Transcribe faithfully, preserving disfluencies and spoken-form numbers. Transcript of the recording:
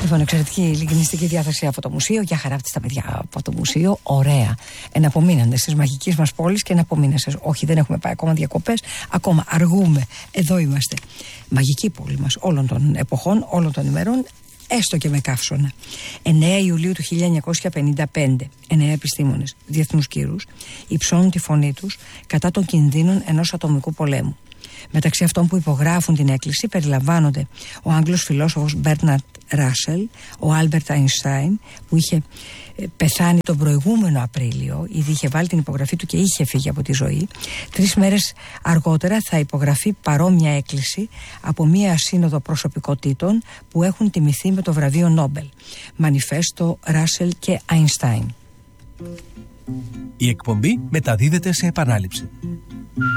Λοιπόν, εξαιρετική λιγνιστική διάθεση από το μουσείο. Για χαρά στα παιδιά από το μουσείο. Ωραία. Εναπομείναντε τη μαγική μα πόλη και εναπομείνεσαι. Όχι, δεν έχουμε πάει ακόμα διακοπές. Ακόμα αργούμε. Εδώ είμαστε. Μαγική πόλη μας όλων των εποχών, όλων των ημερών. Έστω και με καύσωνα. εννέα Ιουλίου του χίλια εννιακόσια πενήντα πέντε, εννέα επιστήμονες διεθνούς κύρους υψώνουν τη φωνή τους κατά των κινδύνων ενός ατομικού πολέμου. Μεταξύ αυτών που υπογράφουν την έκκληση περιλαμβάνονται ο Άγγλος φιλόσοφος Μπέρναρντ Ράσελ, ο Άλμπερτ Αϊνστάιν, που είχε πεθάνει τον προηγούμενο Απρίλιο, ήδη είχε βάλει την υπογραφή του και είχε φύγει από τη ζωή. Τρεις μέρες αργότερα θα υπογραφεί παρόμοια έκκληση από μία σύνοδο προσωπικότητων που έχουν τιμηθεί με το βραβείο Νόμπελ. Μανιφέστο Ράσελ και Αϊνστάιν. Η εκπομπή μεταδίδεται σε επανάληψη.